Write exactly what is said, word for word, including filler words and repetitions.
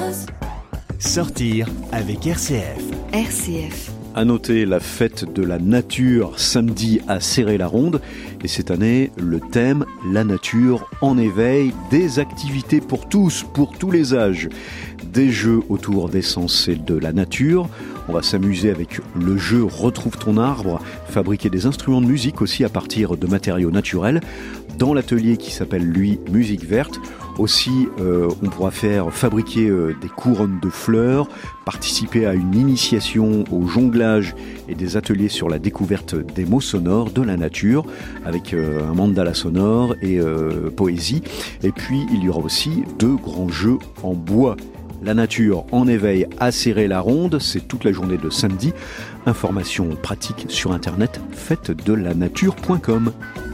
Sortir avec R C F. R C F. À noter la fête de la nature samedi à Céret-la-Ronde. Et cette année, le thème, la nature en éveil, des activités pour tous, pour tous les âges. Des jeux autour des sens et de la nature. On va s'amuser avec le jeu Retrouve ton arbre, fabriquer des instruments de musique aussi à partir de matériaux naturels. Dans l'atelier qui s'appelle, lui, Musique Verte, aussi euh, on pourra faire fabriquer euh, des couronnes de fleurs, participer à une initiation au jonglage et des ateliers sur la découverte des mots sonores de la nature, avec euh, un mandala sonore et euh, poésie. Et puis il y aura aussi deux grands jeux en bois. La nature en éveil à Céret-la-Ronde, c'est toute la journée de samedi. Informations pratiques sur internet, fête de la nature point com.